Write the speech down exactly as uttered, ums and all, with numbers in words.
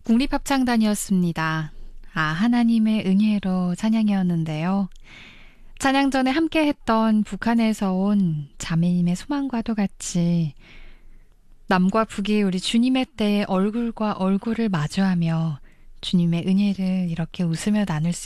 국립합창단이었습니다. 아, 하나님의 은혜로 찬양이었는데요. 찬양 전에 함께 했던 북한에서 온 자매님의 소망과도 같이 남과 북이 우리 주님의 때에 얼굴과 얼굴을 마주하며 주님의 은혜를 이렇게 웃으며 나눌 수